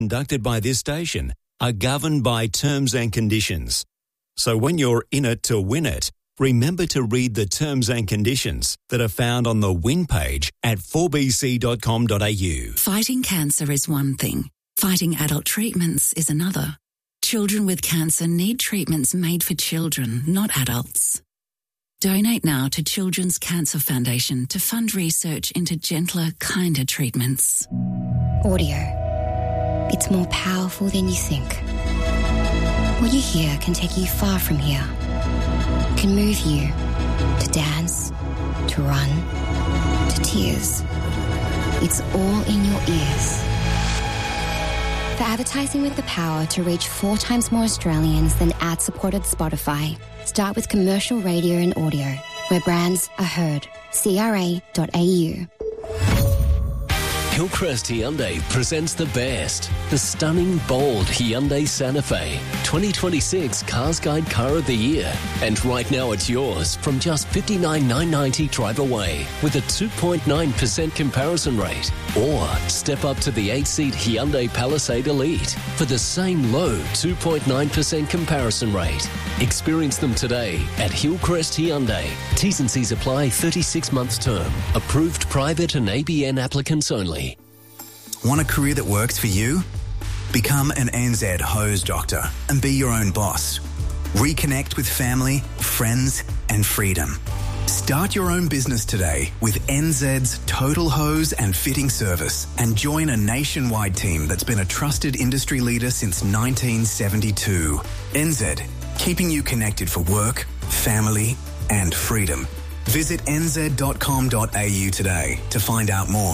conducted by this station are governed by terms and conditions. So when you're in it to win it, remember to read the terms and conditions that are found on the win page at 4bc.com.au. Fighting cancer is one thing. Fighting adult treatments is another. Children with cancer need treatments made for children, not adults. Donate now to Children's Cancer Foundation to fund research into gentler, kinder treatments. Audio. It's more powerful than you think. What you hear can take you far from here. It can move you to dance, to run, to tears. It's all in your ears. For advertising with the power to reach 4 times more Australians than ad-supported Spotify, start with commercial radio and audio, where brands are heard. CRA.au. Hillcrest Hyundai presents the best. The stunning, bold Hyundai Santa Fe. 2026 Cars Guide Car of the Year. And right now it's yours from just $59,990 drive away with a 2.9% comparison rate. Or step up to the 8-seat Hyundai Palisade Elite for the same low 2.9% comparison rate. Experience them today at Hillcrest Hyundai. T's and C's apply. 36 months term. Approved private and ABN applicants only. Want a career that works for you? Become an NZ hose doctor and be your own boss. Reconnect with family, friends and freedom. Start your own business today with NZ's Total Hose and Fitting Service and join a nationwide team that's been a trusted industry leader since 1972. NZ, keeping you connected for work, family and freedom. Visit nz.com.au today to find out more.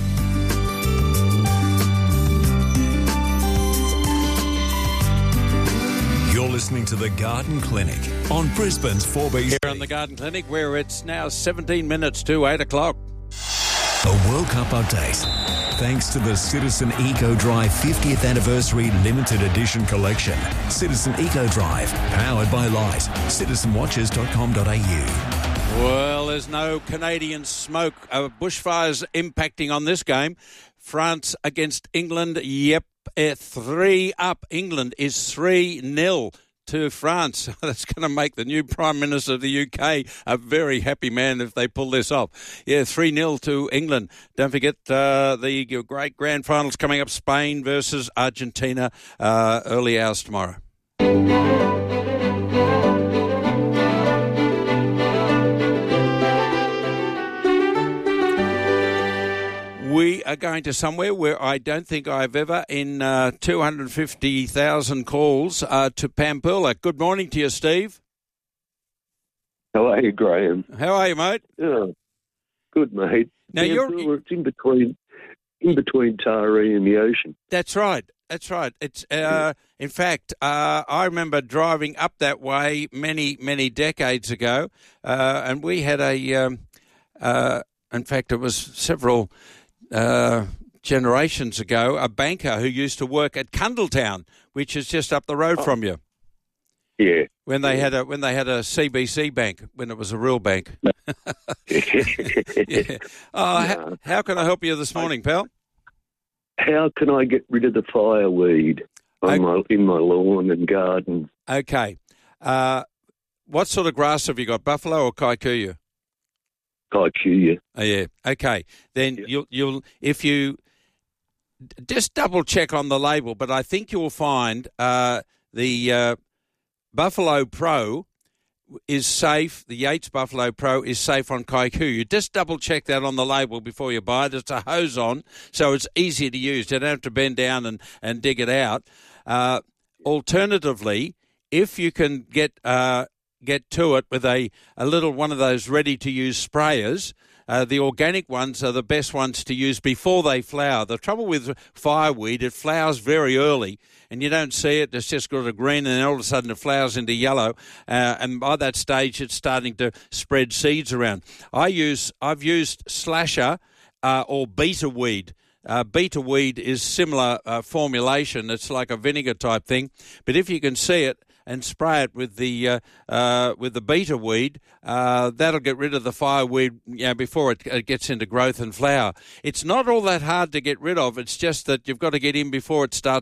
You're listening to The Garden Clinic on Brisbane's 4BC. Here on The Garden Clinic, where it's now 17 minutes to 8 o'clock. A World Cup update. Thanks to the Citizen Eco Drive 50th Anniversary Limited Edition Collection. Citizen Eco Drive, powered by Light. Citizenwatches.com.au. Well, there's no Canadian smoke. Bushfires impacting on this game. France against England. Yep, 3 up. England is 3-0 to France. That's going to make the new Prime Minister of the UK a very happy man if they pull this off. Yeah, 3-0 to England. Don't forget the great grand finals coming up. Spain versus Argentina, early hours tomorrow. We are going to somewhere where I don't think I've ever, in 250,000 calls, to Pampula. Good morning to you, Steve. How are you, Graham? How are you, mate? Yeah, good, mate. Now it's in between Taree and the ocean. That's right. That's right. It's in fact, I remember driving up that way many decades ago, and we had in fact, it was several generations ago, a banker who used to work at Cundletown, which is just up the road from you. Yeah. When they had a CBC bank, when it was a real bank. Yeah. Oh, how can I help you this morning, pal? How can I get rid of the fireweed in my lawn and garden? Okay. What sort of grass have you got, buffalo or kikuyu? Kikuyu. Oh, yeah. Okay. Then you'll if you just double check on the label, but I think you'll find the Buffalo Pro is safe. The Yates Buffalo Pro is safe on kikuyu. Just double check that on the label before you buy it. It's a hose on, so it's easy to use. You don't have to bend down and dig it out. Alternatively, if you can get to it with a little one of those ready-to-use sprayers, the organic ones are the best ones to use before they flower. The trouble with fireweed, it flowers very early, and you don't see it. It's just got a green, and then all of a sudden it flowers into yellow, and by that stage it's starting to spread seeds around. I've used Slasher or Beta Weed. Beta Weed is similar formulation. It's like a vinegar type thing, but if you can see it, and spray it with the beta weed. That'll get rid of the fireweed before it gets into growth and flower. It's not all that hard to get rid of. It's just that you've got to get in before it starts